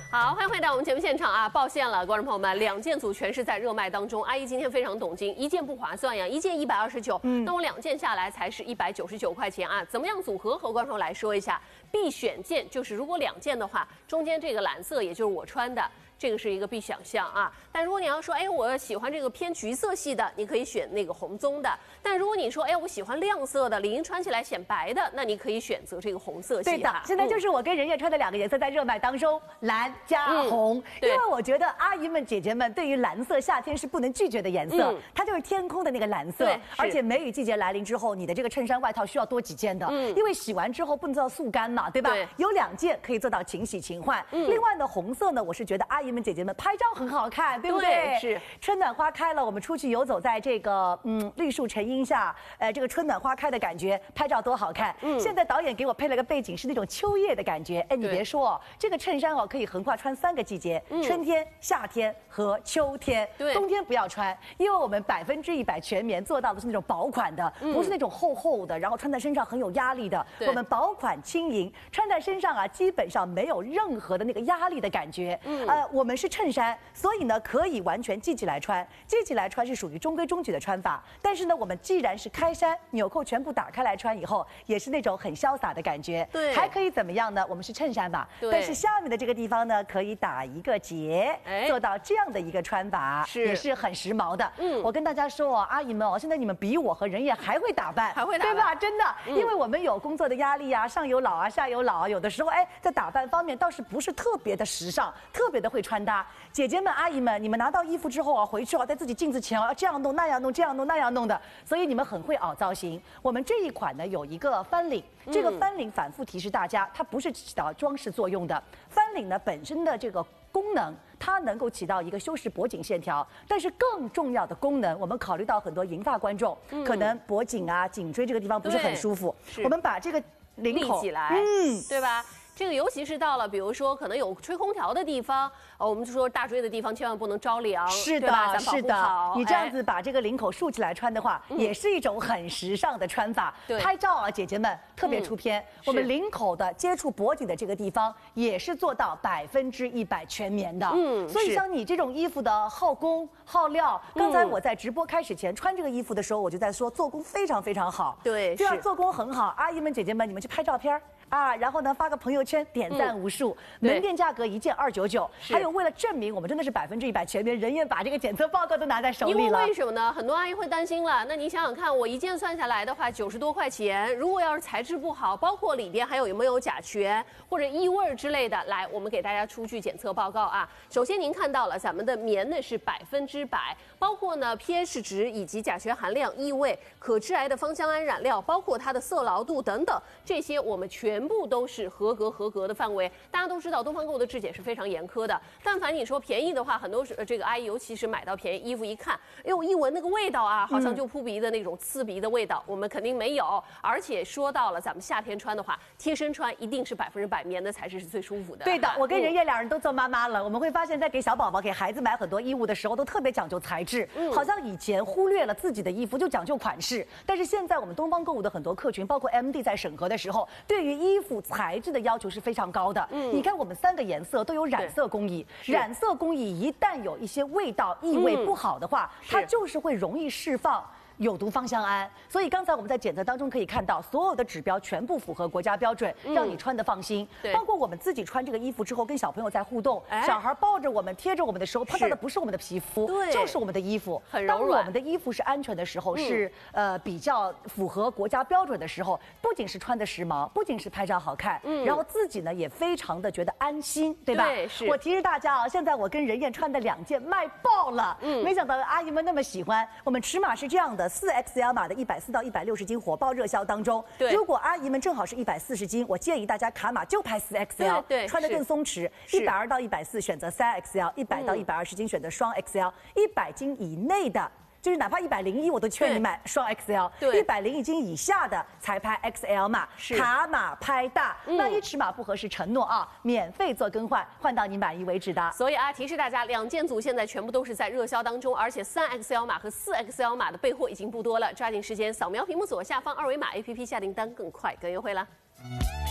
好，欢迎回到我们节目现场啊！抱歉了，观众朋友们，2件组全是在热卖当中。阿姨今天非常懂经，一件不划算呀，一件129，那我2件下来才是199块钱啊！怎么样组合？和观众来说一下，必选件就是如果2件的话，中间这个蓝色也就是我穿的。 这个是一个必选项啊，但如果你要说，哎，我喜欢这个偏橘色系的，你可以选那个红棕的。但如果你说，哎，我喜欢亮色的，李英穿起来显白的，那你可以选择这个红色系。 对的，现在就是我跟任烨穿的2个颜色在热卖当中，蓝加红。因为我觉得阿姨们、姐姐们对于蓝色夏天是不能拒绝的颜色，它就是天空的那个蓝色。而且梅雨季节来临之后，你的这个衬衫外套需要多几件的，因为洗完之后不能做到速干嘛，对吧？有2件可以做到勤洗勤换。另外呢，红色呢，我是觉得阿姨们、姐姐们拍照很好看，对不对？是。春暖花开了，我们出去游走在这个绿树成荫下，这个春暖花开的感觉，拍照多好看。现在导演给我配了个背景，是那种秋叶的感觉。哎，你别说哦，这个衬衫哦可以横跨穿3个季节，春天、夏天和秋天。对，冬天不要穿，因为我们100%全棉做到的是那种薄款的，不是那种厚厚的，然后穿在身上很有压力的。我们薄款轻盈，穿在身上啊，基本上没有任何的那个压力的感觉。我们是衬衫，所以呢可以完全系起来穿，系起来穿是属于中规中矩的穿法。但是呢，我们既然是开衫，纽扣全部打开来穿以后，也是那种很潇洒的感觉。对，还可以怎么样呢？我们是衬衫吧，但是下面的这个地方呢，可以打一个结，做到这样的一个穿法，也是很时髦的。我跟大家说哦，阿姨们哦，现在你们比我和任烨还会打扮，对吧？真的，因为我们有工作的压力啊，上有老啊，下有老啊，有的时候在打扮方面倒是不是特别的时尚，特别的会穿搭。姐姐们、阿姨们，你们拿到衣服之后啊，回去在自己镜子前要这样弄、那样弄、这样弄、那样弄的，所以你们很会凹造型。我们这一款呢有一个翻领，这个翻领反复提示大家，它不是起到装饰作用的。翻领呢本身的这个功能，它能够起到一个修饰脖颈线条，但是更重要的功能，我们考虑到很多银发观众，可能脖颈啊、颈椎这个地方不是很舒服，我们把这个领口立起来，对吧？这个尤其是到了，比如说可能有吹空调的地方，我们就说大椎的地方千万不能着凉， 是的，是的。你这样子把这个领口竖起来穿的话，也是一种很时尚的穿法。拍照啊，姐姐们特别出片。我们领口的接触脖颈的这个地方，也是做到100%全棉的。所以像你这种衣服的耗工耗料，刚才我在直播开始前穿这个衣服的时候，我就在说做工非常非常好。对，这样做工很好，阿姨们、姐姐们，你们去拍照片。然后呢，发个朋友圈，点赞无数。门店价格1件299，还有为了证明我们真的是100%全棉，任烨把这个检测报告都拿在手里了。 因为为什么呢？很多阿姨会担心了。那你想想看，我1件算下来的话，90多块钱，如果要是材质不好，包括里边还有没有甲醛或者异味之类的，来，我们给大家出具检测报告啊。首先您看到了，咱们的棉呢是100%，包括呢 pH 值以及甲醛含量、异味、可致癌的芳香胺染料，包括它的色牢度等等，这些我们全部都是合格的范围。大家都知道东方购的质检是非常严苛的，但凡你说便宜的话，很多这个阿姨尤其是买到便宜衣服一看，哎呦一闻那个味道啊，好像就扑鼻的那种刺鼻的味道，我们肯定没有。而且说到了咱们夏天穿的话，贴身穿一定是100%棉的材质是最舒服的。 对的，我跟任烨2人都做妈妈了，我们会发现在给小宝宝、给孩子买很多衣物的时候，都特别讲究材质，好像以前忽略了自己的衣服就讲究款式，但是现在我们东方购物的很多客群，包括 MD 在审核的时候，对于衣服材质的要求是非常高的。你看我们3个颜色都有染色工艺，染色工艺一旦有一些味道、异味不好的话，它就是会容易释放有毒芳香胺。所以刚才我们在检测当中可以看到，所有的指标全部符合国家标准，让你穿得放心。包括我们自己穿这个衣服之后，跟小朋友在互动，小孩抱着我们、贴着我们的时候，碰到的不是我们的皮肤，就是我们的衣服。很柔软。当我们的衣服是安全的时候，是比较符合国家标准的时候，不仅是穿的时髦，不仅是拍照好看，然后自己呢也非常的觉得安心，对吧？对，是。我提示大家啊，现在我跟任烨穿的2件卖爆了，没想到阿姨们那么喜欢。我们尺码是这样的。4XL 码的140到160斤火爆热销当中，如果阿姨们正好是140斤，我建议大家卡码就拍4XL，穿得更松弛。120到140选择3XL，100到120斤选择双 XL，100斤以内的。就是哪怕101，我都劝你买双 XL，101斤以下的才拍 XL 码，卡码拍大。万一尺码不合适，承诺啊，免费做更换，换到你满意为止的。 所以啊，提示大家，2件组现在全部都是在热销当中，而且3XL 码和4XL 码的备货已经不多了，抓紧时间扫描屏幕左下方2维码 APP 下订单，更快更优惠了。